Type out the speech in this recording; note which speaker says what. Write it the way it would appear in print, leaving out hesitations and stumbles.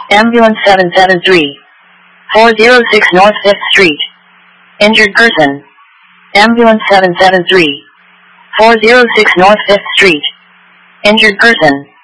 Speaker 1: Ambulance 773. 406 North 5th Street. Injured person. Ambulance 773. 406 North 5th Street. Injured person.